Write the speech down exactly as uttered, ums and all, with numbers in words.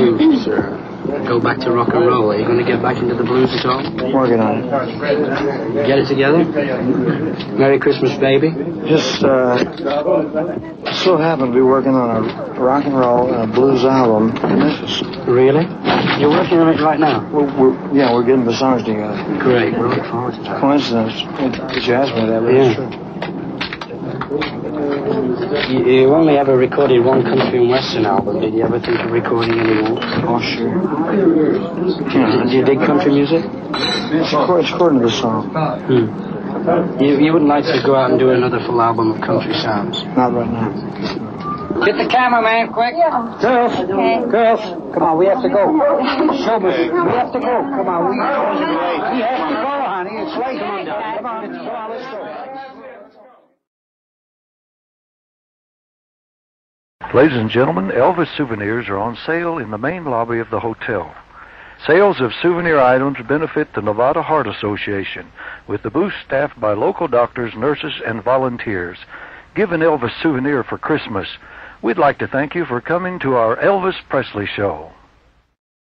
blues, or go back to rock and roll? Are you going to get back into the blues at all? Working on it. Get it together? Merry Christmas, baby. Just, uh, so happen to be working on a rock and roll and a blues album in Memphis. Really? You're working on it right now? We're, we're, yeah, we're getting the songs together. Great. We're looking forward to that. Coincidence that you asked me that, but yeah. it's true. You, you only ever recorded one country and western album. Did you ever think of recording any more? Oh, sure. Yeah. Do you dig country music? It's, it's according to the song. Hmm. You, you wouldn't like to go out and do another full album of country sounds? Not right now. Get the cameraman, quick. Yeah. Girls, Okay. girls, come on, we have to go. Show me. We have to go. Come on, we, we have to go, honey. It's late. Come on, Dad. Come on, come on, let's go. Ladies and gentlemen, Elvis souvenirs are on sale in the main lobby of the hotel. Sales of souvenir items benefit the Nevada Heart Association, with the booth staffed by local doctors, nurses, and volunteers. Give an Elvis souvenir for Christmas. We'd like to thank you for coming to our Elvis Presley Show.